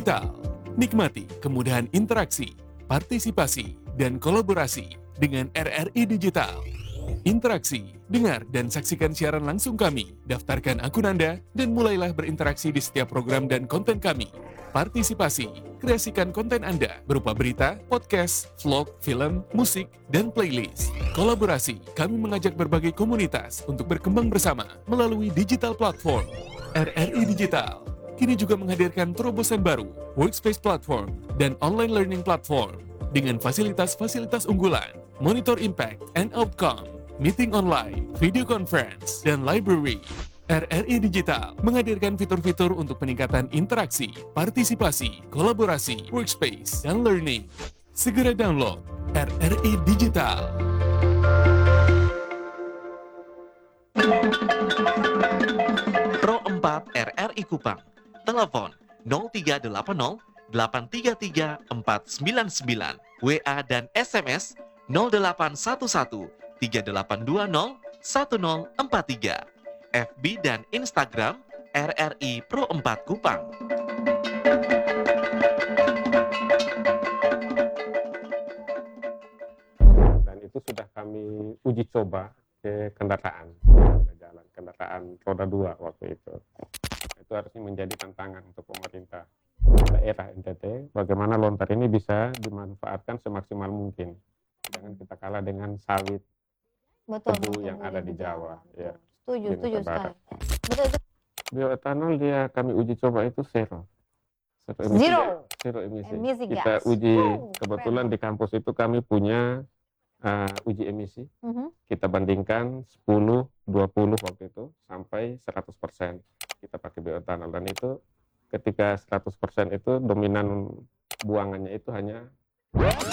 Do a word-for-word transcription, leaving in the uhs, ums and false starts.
Digital. Nikmati kemudahan interaksi, partisipasi, dan kolaborasi dengan R R I Digital. Interaksi, dengar dan saksikan siaran langsung kami, daftarkan akun Anda, dan mulailah berinteraksi di setiap program dan konten kami. Partisipasi, kreasikan konten Anda berupa berita, podcast, vlog, film, musik, dan playlist. Kolaborasi, kami mengajak berbagai komunitas untuk berkembang bersama melalui digital platform. R R I Digital kini juga menghadirkan terobosan baru, workspace platform, dan online learning platform dengan fasilitas-fasilitas unggulan, monitor impact and outcome, meeting online, video conference, dan library. R R I Digital menghadirkan fitur-fitur untuk peningkatan interaksi, partisipasi, kolaborasi, workspace, dan learning. Segera download R R I Digital. Pro empat R R I Kupang. Telepon nol tiga delapan nol delapan tiga tiga empat sembilan sembilan. W A dan S M S nol delapan satu satu tiga delapan dua nol satu nol empat tiga. F B dan Instagram R R I Pro empat Kupang. Dan itu sudah kami uji coba ke kendaraan, jalan kendaraan roda dua waktu itu. Itu harusnya menjadi tantangan untuk pemerintah daerah N T T, bagaimana lontar ini bisa dimanfaatkan semaksimal mungkin. Jangan kita kalah dengan sawit Betul, tebu betul, yang betul, ada di betul. Jawa. Ya, Setuju, di setuju Nusa Barat. sekali. Betul, betul. Bioetanol dia kami uji coba itu zero. Zero emisi. Zero. Zero emisi. Emisi Kita gas. uji, Wow, kebetulan keren. di kampus itu kami punya uh, uji emisi. Mhm. Kita bandingkan sepuluh, dua puluh waktu itu sampai seratus persen kita pakai bioetanol, dan itu ketika seratus persen itu dominan buangannya itu hanya